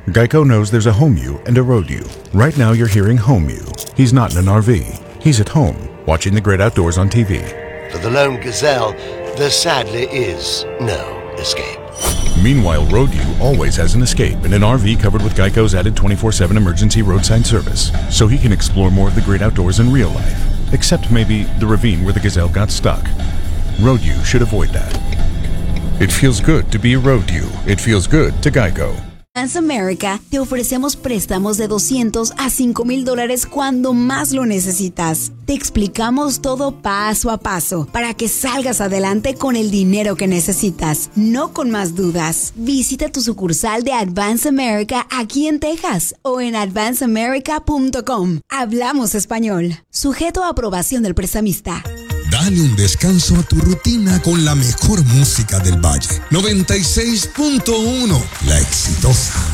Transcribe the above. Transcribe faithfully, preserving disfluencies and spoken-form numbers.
Geico knows there's a home you and a road you. Right now you're hearing home you. He's not in an R V. He's at home, watching the great outdoors on T V. For the lone gazelle, there sadly is no escape. Meanwhile, road you always has an escape in an R V covered with Geico's added twenty-four seven emergency roadside service, so he can explore more of the great outdoors in real life. Except maybe the ravine where the gazelle got stuck. Road you should avoid that. It feels good to be a road you. It feels good to Geico. Advance America te ofrecemos préstamos de doscientos a cinco mil dólares cuando más lo necesitas. Te explicamos todo paso a paso para que salgas adelante con el dinero que necesitas, no con más dudas. Visita tu sucursal de Advance America aquí en Texas o en advance america punto com. Hablamos español. Sujeto a aprobación del prestamista. Dale un descanso a tu rutina con la mejor música del Valle. noventa y seis punto uno, La Exitosa.